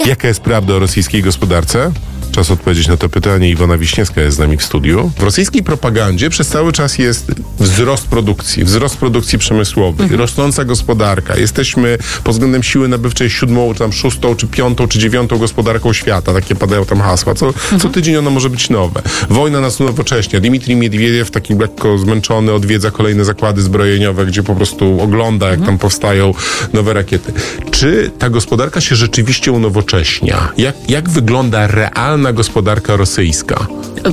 Jaka jest prawda o rosyjskiej gospodarce? Czas odpowiedzieć na to pytanie. Iwona Wiśniewska jest z nami w studiu. W rosyjskiej propagandzie przez cały czas jest wzrost produkcji przemysłowej, rosnąca gospodarka. Jesteśmy pod względem siły nabywczej 7., czy tam 6., czy 5., czy 9. gospodarką świata. Takie padają tam hasła. Co tydzień ono może być nowe. Wojna nas unowocześnia. Dmitrij Miedwiediew, taki lekko zmęczony, odwiedza kolejne zakłady zbrojeniowe, gdzie po prostu ogląda, jak tam powstają nowe rakiety. Czy ta gospodarka się rzeczywiście unowocześnia? Jak wygląda realna gospodarka rosyjska?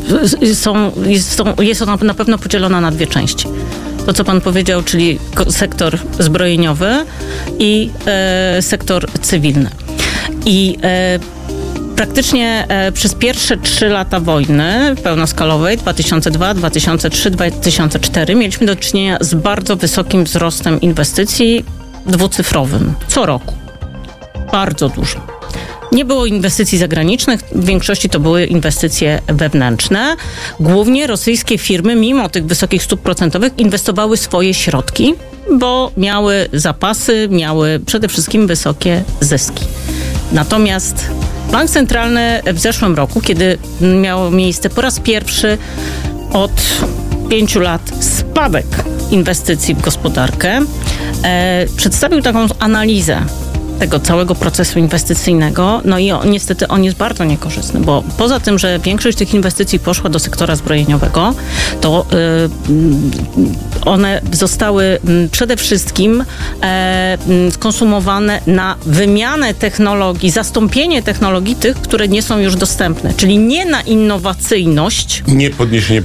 Jest ona na pewno podzielona na dwie części. To, co pan powiedział, czyli sektor zbrojeniowy i sektor cywilny. I praktycznie przez pierwsze 3 lata wojny pełnoskalowej, 2002, 2003, 2004, mieliśmy do czynienia z bardzo wysokim wzrostem inwestycji, dwucyfrowym, co roku. Bardzo dużo. Nie było inwestycji zagranicznych, w większości to były inwestycje wewnętrzne. Głównie rosyjskie firmy, mimo tych wysokich stóp procentowych, inwestowały swoje środki, bo miały zapasy, miały przede wszystkim wysokie zyski. Natomiast Bank Centralny w zeszłym roku, kiedy miało miejsce po raz pierwszy od 5 lat spadek inwestycji w gospodarkę, przedstawił taką analizę tego całego procesu inwestycyjnego, no i niestety on jest bardzo niekorzystny, bo poza tym, że większość tych inwestycji poszła do sektora zbrojeniowego, to one zostały przede wszystkim skonsumowane na wymianę technologii, zastąpienie technologii tych, które nie są już dostępne, czyli nie na innowacyjność, nie podniesienie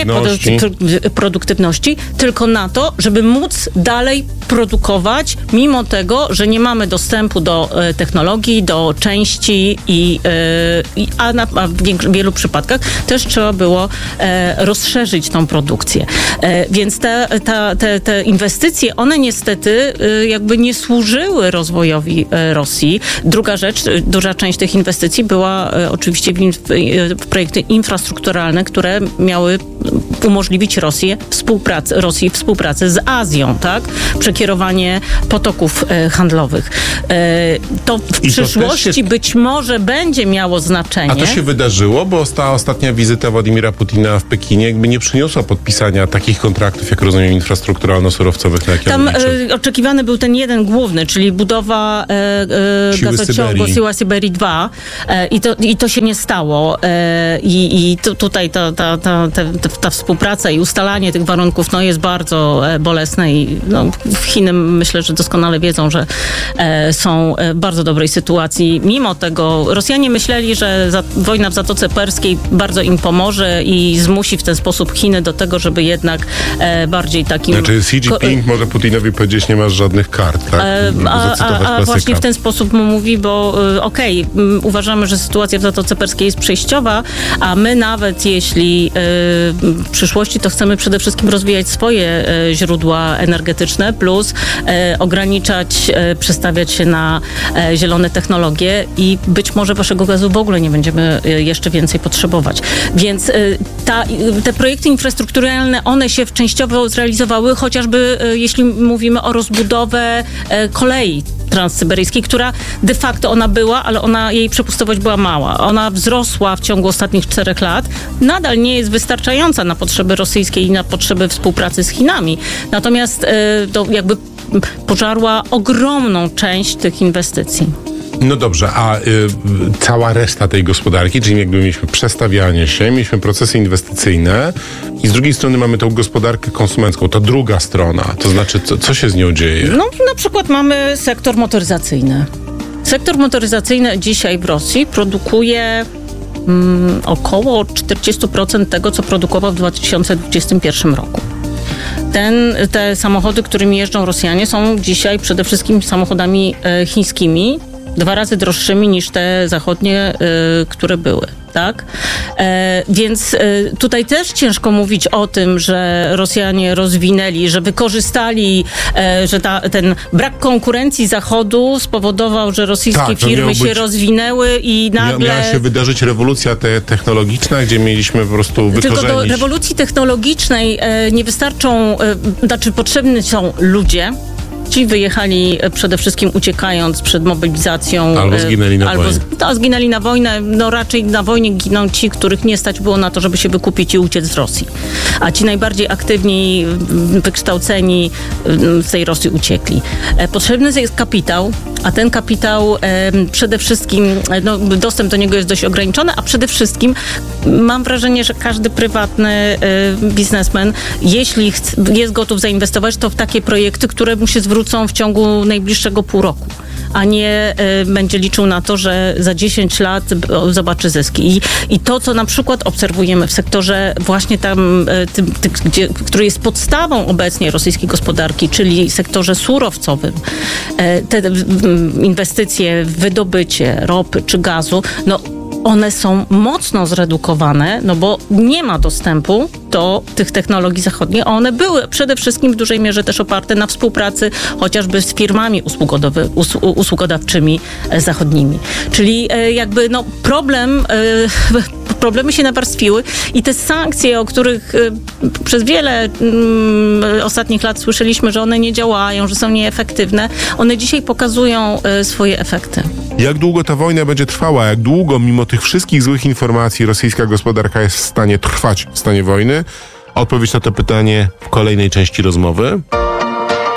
produktywności, tylko na to, żeby móc dalej produkować, mimo tego, że nie mamy dostępu do technologii, do części a w wielu przypadkach też trzeba było rozszerzyć tą produkcję. Więc te inwestycje, one niestety jakby nie służyły rozwojowi Rosji. Druga rzecz, duża część tych inwestycji była oczywiście w projekty infrastrukturalne, które miały umożliwić Rosji współpracę z Azją, tak? Przekierowanie potoków handlowych. To w przyszłości być może będzie miało znaczenie. A to się wydarzyło, bo ta ostatnia wizyta Władimira Putina w Pekinie jakby nie przyniosła podpisania takich kontraktów, jak rozumiem, infrastrukturalno-surowcowych, na jakie tam oczekiwany był ten jeden główny, czyli budowa gazociągu Siła Syberii 2 i to się nie stało. Tutaj ta współpraca i ustalanie tych warunków jest bardzo bolesne i Chiny myślę, że doskonale wiedzą, że są w bardzo dobrej sytuacji. Mimo tego Rosjanie myśleli, że wojna w Zatoce Perskiej bardzo im pomoże i zmusi w ten sposób Chiny do tego, żeby jednak bardziej takim... Znaczy Xi Jinping może Putinowi powiedzieć, nie masz żadnych kart, tak? A właśnie w ten sposób mu mówi, bo uważamy, że sytuacja w Zatoce Perskiej jest przejściowa, a my nawet jeśli w przyszłości to chcemy przede wszystkim rozwijać swoje źródła energetyczne, plus ograniczać, przestawiać się na zielone technologie i być może waszego gazu w ogóle nie będziemy jeszcze więcej potrzebować. Więc te projekty infrastrukturalne, one się częściowo zrealizowały, chociażby jeśli mówimy o rozbudowę kolei transsyberyjskiej, która de facto ona była, ale jej przepustowość była mała. Ona wzrosła w ciągu ostatnich 4 lat. Nadal nie jest wystarczająca na potrzeby rosyjskie i na potrzeby współpracy z Chinami. Natomiast to jakby pożarła ogromną część tych inwestycji. No dobrze, a cała reszta tej gospodarki, czyli jakby mieliśmy przestawianie się, mieliśmy procesy inwestycyjne i z drugiej strony mamy tą gospodarkę konsumencką, ta druga strona, to znaczy co się z nią dzieje? Na przykład mamy sektor motoryzacyjny. Sektor motoryzacyjny dzisiaj w Rosji produkuje około 40% tego, co produkował w 2021 roku. Te samochody, którymi jeżdżą Rosjanie, są dzisiaj przede wszystkim samochodami chińskimi, 2 razy droższymi niż te zachodnie, które były. Tak? Więc tutaj też ciężko mówić o tym, że Rosjanie rozwinęli, że wykorzystali, że ten brak konkurencji Zachodu spowodował, że rosyjskie firmy się rozwinęły i nagle... Miała się wydarzyć rewolucja technologiczna, gdzie mieliśmy po prostu wykorzenić... Tylko do rewolucji technologicznej nie wystarczą, potrzebni są ludzie, Ci wyjechali przede wszystkim uciekając przed mobilizacją. Albo zginęli na wojnie. Zginęli na wojnę. No raczej na wojnie giną ci, których nie stać było na to, żeby się wykupić i uciec z Rosji. A ci najbardziej aktywni, wykształceni z tej Rosji uciekli. Potrzebny jest kapitał, a ten kapitał przede wszystkim, dostęp do niego jest dość ograniczony, a przede wszystkim mam wrażenie, że każdy prywatny biznesmen, jeśli jest gotów zainwestować, to w takie projekty, które mu się zwrócą w ciągu najbliższego pół roku, a nie będzie liczył na to, że za 10 lat zobaczy zyski. I to, co na przykład obserwujemy w sektorze właśnie tam, który jest podstawą obecnie rosyjskiej gospodarki, czyli sektorze surowcowym, te inwestycje w wydobycie ropy czy gazu, one są mocno zredukowane, bo nie ma dostępu do tych technologii zachodnich, a one były przede wszystkim w dużej mierze też oparte na współpracy chociażby z firmami usługodawczymi zachodnimi. Czyli problemy się nawarstwiły i te sankcje, o których przez wiele ostatnich lat słyszeliśmy, że one nie działają, że są nieefektywne, one dzisiaj pokazują swoje efekty. Jak długo ta wojna będzie trwała? Jak długo, mimo tych wszystkich złych informacji, rosyjska gospodarka jest w stanie trwać w stanie wojny? Odpowiedź na to pytanie w kolejnej części rozmowy.